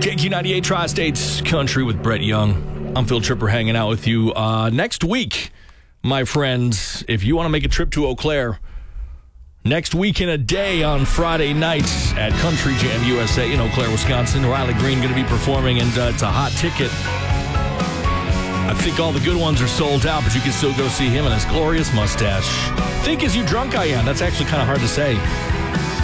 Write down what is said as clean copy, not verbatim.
KQ98 Tri-States Country with Brett Young. I'm Phil Tripper hanging out with you. Next week, my friends, if you want to make a trip to Eau Claire, next week in a day on Friday nights at Country Jam USA in Eau Claire, Wisconsin. Riley Green going to be performing, and it's a hot ticket. I think all the good ones are sold out, but you can still go see him and his glorious mustache. Think as you drunk I am. That's actually kind of hard to say.